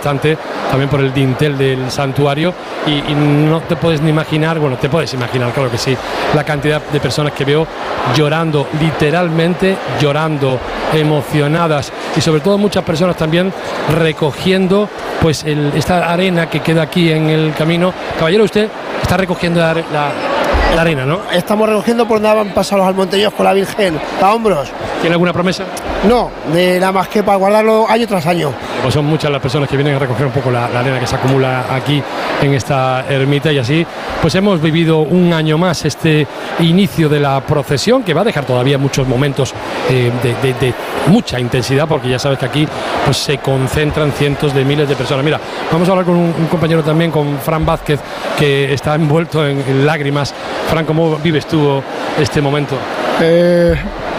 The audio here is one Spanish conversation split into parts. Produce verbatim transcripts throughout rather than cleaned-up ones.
bastante también por el dintel del santuario y, y no te puedes ni imaginar, bueno, te puedes imaginar, claro que sí, la cantidad de personas que veo llorando, literalmente llorando, emocionadas, y sobre todo muchas personas también recogiendo pues el, esta arena que queda aquí en el camino. Caballero, usted está recogiendo la, la, la arena, ¿no? Estamos recogiendo por donde han pasado los almonteños con la Virgen a hombros. ¿Tiene alguna promesa? No, de nada más que para guardarlo año tras año. Pues son muchas las personas que vienen a recoger un poco la, la arena que se acumula aquí en esta ermita, y así pues hemos vivido un año más este inicio de la procesión, que va a dejar todavía muchos momentos eh, de, de, de mucha intensidad, porque ya sabes que aquí pues se concentran cientos de miles de personas. Mira, vamos a hablar con un, un compañero también, con Fran Vázquez, que está envuelto en, en lágrimas. Fran, ¿cómo vives tú este momento? Eh...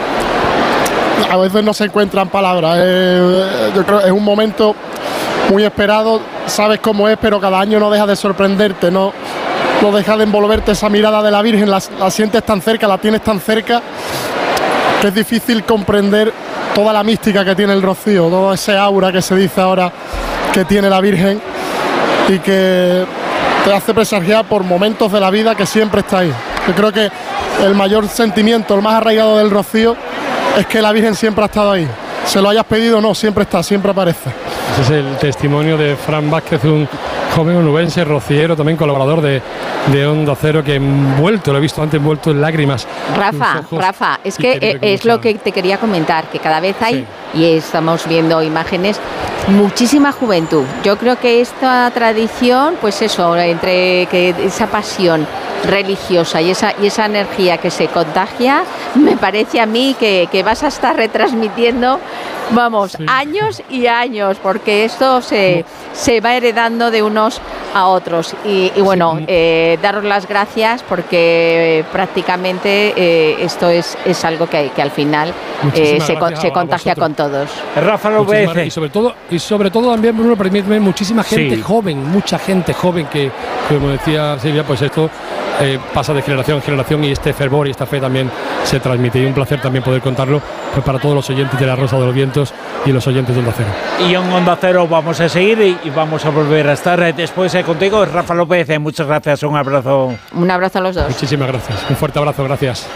A veces no se encuentran palabras. Eh, yo creo que es un momento muy esperado. Sabes cómo es, pero cada año no deja de sorprenderte, no, no deja de envolverte esa mirada de la Virgen. La, la sientes tan cerca, la tienes tan cerca, que es difícil comprender toda la mística que tiene el rocío, todo ese aura que se dice ahora que tiene la Virgen y que te hace presagiar por momentos de la vida que siempre está ahí. Yo creo que el mayor sentimiento, el más arraigado del rocío, es que la Virgen siempre ha estado ahí. Se lo hayas pedido o no, siempre está, siempre aparece. Ese es el testimonio de Fran Vázquez, un joven onubense, rociero, también colaborador de, de Onda Cero, que envuelto, lo he visto antes, envuelto en lágrimas. Rafa, Rafa, es que eh, es lo que te quería comentar, que cada vez hay, sí, y estamos viendo imágenes, muchísima juventud. Yo creo que esta tradición, pues eso, entre que esa pasión religiosa y esa, y esa energía que se contagia, me parece a mí que, que vas a estar retransmitiendo, vamos, sí, años y años, porque esto se, se va heredando de unos a otros. Y, y bueno, sí, eh, daros las gracias porque eh, prácticamente eh, esto es, es algo que, que al final eh, se, con, se contagia con todos. Rafa López. Y sobre todo, y sobre todo también, Bruno, permíteme, muchísima gente sí. joven, mucha gente joven que, como decía Silvia, pues esto eh, pasa de generación en generación, y este fervor y esta fe también se transmite. Y un placer también poder contarlo pues para todos los oyentes de La Rosa de los Vientos y los oyentes de Onda Cero. Y en Onda Cero vamos a seguir y, y vamos a volver a estar después eh, contigo, Rafa López. Eh, muchas gracias, un abrazo. Un abrazo a los dos. Muchísimas gracias, un fuerte abrazo, gracias.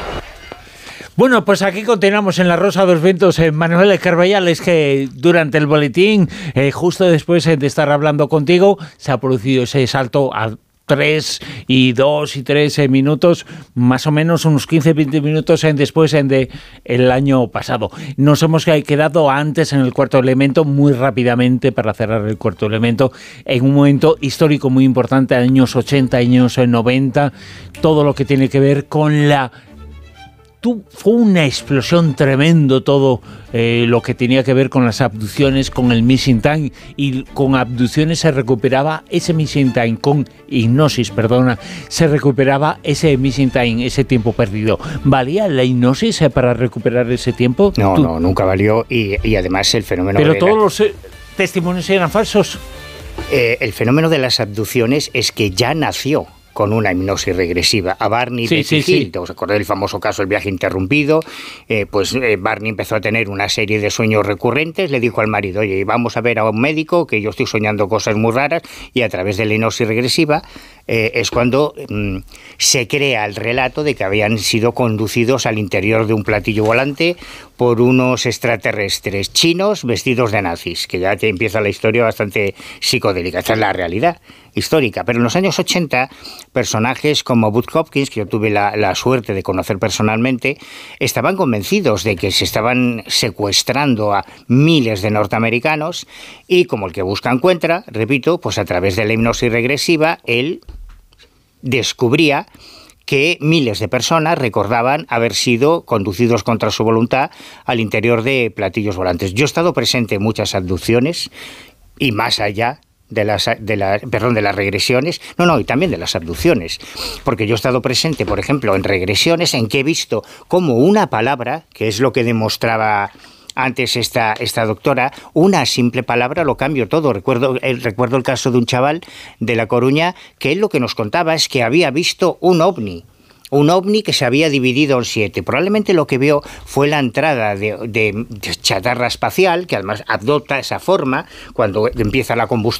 Bueno, pues aquí continuamos en La Rosa de los Vientos. Eh, Manuel Carballal, es que durante el boletín, eh, justo después de estar hablando contigo, se ha producido ese salto a tres y dos y tres eh, minutos, más o menos unos quince veinte minutos eh, después eh, de el año pasado. Nos hemos quedado antes en el cuarto elemento, muy rápidamente para cerrar el cuarto elemento, en un momento histórico muy importante, años ochenta, años noventa, todo lo que tiene que ver con la... Tú, fue una explosión tremendo todo eh, lo que tenía que ver con las abducciones, con el missing time, y con abducciones se recuperaba ese missing time, con hipnosis, perdona, se recuperaba ese missing time, ese tiempo perdido. ¿Valía la hipnosis eh, para recuperar ese tiempo? No, ¿Tú? no, nunca valió, y, y además el fenómeno... Pero de todos la... los eh, testimonios eran falsos. Eh, el fenómeno de las abducciones es que ya nació con una hipnosis regresiva. A Barney sí, Betty sí, Hill, sí. ¿os acordáis del famoso caso del viaje interrumpido? Eh, pues eh, Barney empezó a tener una serie de sueños recurrentes, le dijo al marido, oye, vamos a ver a un médico, que yo estoy soñando cosas muy raras, y a través de la hipnosis regresiva eh, es cuando mm, se crea el relato de que habían sido conducidos al interior de un platillo volante por unos extraterrestres chinos vestidos de nazis, que ya te empieza la historia bastante psicodélica. Esta es la realidad histórica. Pero en los años ochenta, personajes como Butch Hopkins, que yo tuve la, la suerte de conocer personalmente, estaban convencidos de que se estaban secuestrando a miles de norteamericanos, y como el que busca encuentra, repito, pues a través de la hipnosis regresiva, él descubría que miles de personas recordaban haber sido conducidos contra su voluntad al interior de platillos volantes. Yo he estado presente en muchas abducciones, y más allá de las, de la, perdón, de las regresiones, no, no, y también de las abducciones, porque yo he estado presente, por ejemplo, en regresiones en que he visto cómo una palabra, que es lo que demostraba antes esta, esta doctora, una simple palabra lo cambió todo. Recuerdo, eh, recuerdo el caso de un chaval de La Coruña, que él lo que nos contaba es que había visto un ovni, un ovni que se había dividido en siete. Probablemente lo que vio fue la entrada de, de, de chatarra espacial, que además adopta esa forma cuando empieza la combustión